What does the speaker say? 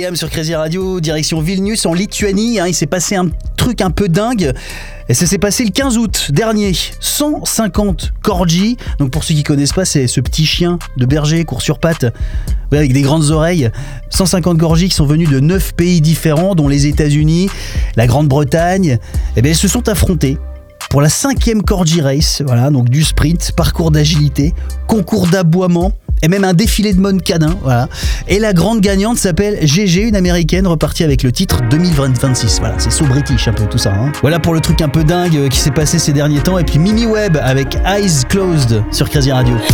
William sur Crazy Radio, direction Vilnius en Lituanie. Il s'est passé un truc un peu dingue. Et ça s'est passé le 15 août dernier. 150 corgis. Donc pour ceux qui connaissent pas, c'est ce petit chien de berger court sur pattes, avec des grandes oreilles. 150 corgis qui sont venus de 9 pays différents, dont les États-Unis, la Grande-Bretagne. Et bien, ils se sont affrontés pour la 5e Corgi Race. Voilà, donc du sprint, parcours d'agilité, concours d'aboiement. Et même un défilé de mannequins, voilà. Et la grande gagnante s'appelle GG, une américaine repartie avec le titre 2026. Voilà, c'est so british un peu tout ça. Voilà pour le truc un peu dingue qui s'est passé ces derniers temps. Et puis Mimi Webb avec Eyes Closed sur Crazy Radio.